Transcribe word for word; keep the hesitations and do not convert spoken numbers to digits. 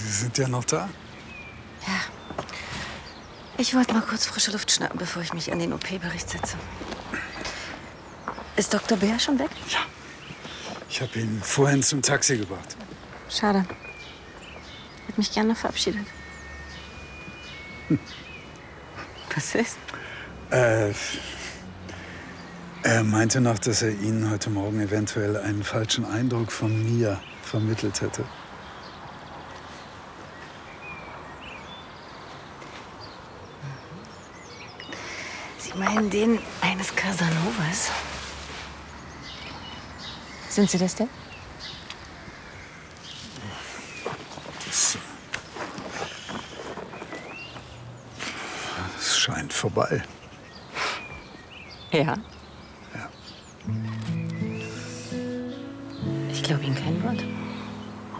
Sie sind ja noch da? Ja. Ich wollte mal kurz frische Luft schnappen, bevor ich mich an den O P-Bericht setze. Ist Doktor Bär schon weg? Ja. Ich habe ihn vorhin zum Taxi gebracht. Schade. Hätte mich gerne verabschiedet. Hm. Was ist? Äh, er meinte noch, dass er Ihnen heute Morgen eventuell einen falschen Eindruck von mir vermittelt hätte. Sie meinen den eines Casanovas? Sind Sie das denn? Das, das scheint vorbei. Ja. Ja. Ich glaube Ihnen kein Wort.